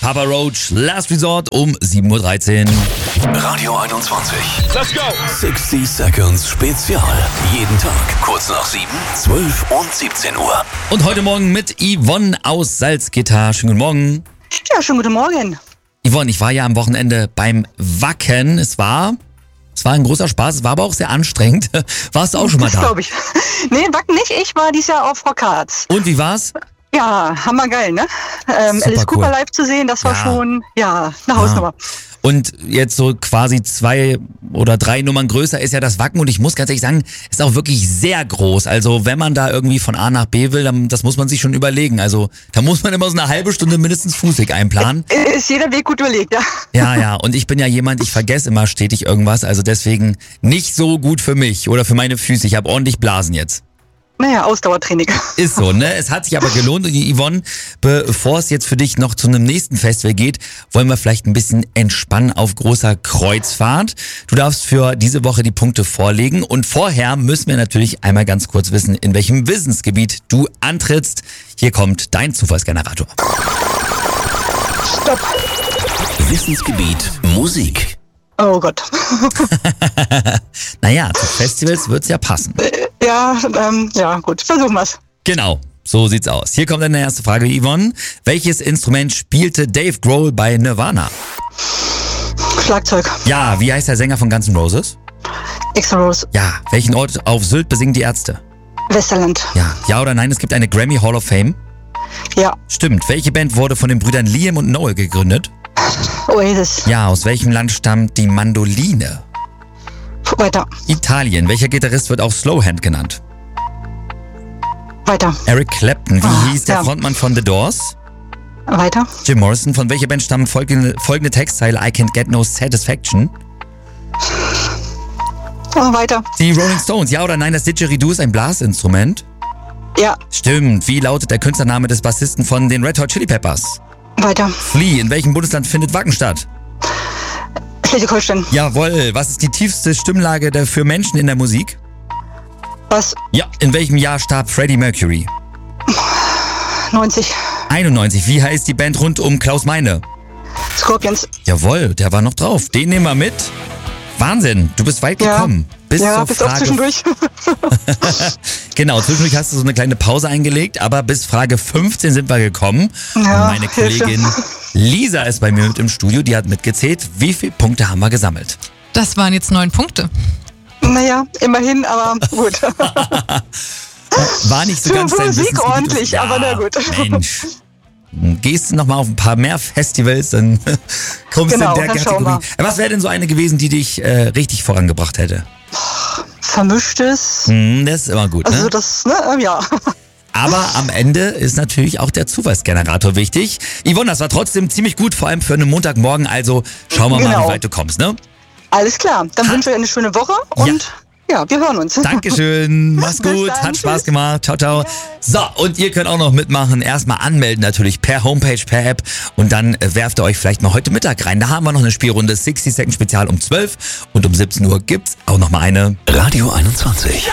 Papa Roach, Last Resort um 7.13 Uhr. Radio 21. Let's go! 60 Seconds Spezial. Jeden Tag kurz nach 7, 12 und 17 Uhr. Und heute Morgen mit Yvonne aus Salzgitter. Schönen guten Morgen. Ja, schönen guten Morgen. Yvonne, ich war ja am Wochenende beim Wacken. Es war ein großer Spaß, es war aber auch sehr anstrengend. Warst du auch schon mal Das da? glaube ich. Nee, Wacken nicht. Ich war dieses Jahr auf Rock Harz. Und wie war's? Ja, hammergeil, ne? Alice Cooper cool. live zu sehen, das war Ja. schon, eine Hausnummer. Und jetzt so quasi 2 oder 3 Nummern größer ist ja das Wacken und ich muss ganz ehrlich sagen, ist auch wirklich sehr groß. Also wenn man da irgendwie von A nach B will, dann das muss man sich schon überlegen. Also da muss man immer so eine halbe Stunde mindestens Fußweg einplanen. Ist jeder Weg gut überlegt, ja. Ja, und ich bin ja jemand, ich vergesse immer stetig irgendwas, also deswegen nicht so gut für mich oder für meine Füße. Ich habe ordentlich Blasen jetzt. Naja, Ausdauertraining. Ist so, ne? Es hat sich aber gelohnt. Und Yvonne, bevor es jetzt für dich noch zu einem nächsten Festival geht, wollen wir vielleicht ein bisschen entspannen auf großer Kreuzfahrt. Du darfst für diese Woche die Punkte vorlegen. Und vorher müssen wir natürlich einmal ganz kurz wissen, in welchem Wissensgebiet du antrittst. Hier kommt dein Zufallsgenerator. Stopp. Wissensgebiet Musik. Oh Gott. Naja, zu Festivals wird's ja passen. Ja, gut. Versuchen wir's. Genau, so sieht's aus. Hier kommt deine erste Frage, Yvonne. Welches Instrument spielte Dave Grohl bei Nirvana? Schlagzeug. Ja, wie heißt der Sänger von Guns N' Roses? Extra Rose. Ja, welchen Ort auf Sylt besingen die Ärzte? Westerland. Ja oder nein, es gibt eine Grammy Hall of Fame? Ja. Stimmt. Welche Band wurde von den Brüdern Liam und Noel gegründet? Oasis. Ja, aus welchem Land stammt die Mandoline? Weiter. Italien. Welcher Gitarrist wird auch Slowhand genannt? Weiter. Eric Clapton. Wie hieß der ja. Frontmann von The Doors? Weiter. Jim Morrison. Von welcher Band stammt folgende Textzeile? I can't get no satisfaction. Weiter. Die Rolling Stones. Ja oder nein, das Didgeridoo ist ein Blasinstrument? Ja. Stimmt. Wie lautet der Künstlername des Bassisten von den Red Hot Chili Peppers? Weiter. Flea. In welchem Bundesland findet Wacken statt? Schleswig-Holstein. Jawohl. Was ist die tiefste Stimmlage für Menschen in der Musik? Was? Ja. In welchem Jahr starb Freddie Mercury? 90. 91. Wie heißt die Band rund um Klaus Meine? Scorpions. Jawohl, der war noch drauf. Den nehmen wir mit. Wahnsinn, du bist weit gekommen. Bis Ja, zur bis auf Frage. zwischendurch. Genau, zwischendurch hast du so eine kleine Pause eingelegt, aber bis Frage 15 sind wir gekommen. Ja, Und meine Hilfe. Kollegin Lisa ist bei mir mit im Studio, die hat mitgezählt. Wie viele Punkte haben wir gesammelt? Das waren jetzt 9 Punkte. Naja, immerhin, aber gut. War nicht so Für ganz dein Musik Wissensgebiet. ordentlich, Ja, aber na gut. Mensch. Gehst du noch mal auf ein paar mehr Festivals, dann kommst Genau, du in der dann schauen Kategorie. Was wäre denn so eine gewesen, die dich richtig vorangebracht hätte? Vermischtes. Das ist immer gut, ne? Also das, ja. Aber am Ende ist natürlich auch der Zufallsgenerator wichtig. Yvonne, das war trotzdem ziemlich gut, vor allem für einen Montagmorgen. Also schauen wir mal, Genau. wie weit du kommst, ne? Alles klar. Dann wünsche ich eine schöne Woche und ja, wir hören uns. Dankeschön, mach's Bis gut, dann, hat Spaß tschüss. gemacht, ciao, ciao. So, und ihr könnt auch noch mitmachen, erstmal anmelden natürlich per Homepage, per App und dann werft ihr euch vielleicht mal heute Mittag rein. Da haben wir noch eine Spielrunde 60 Second Spezial um 12 und um 17 Uhr gibt's auch noch mal eine. Radio 21.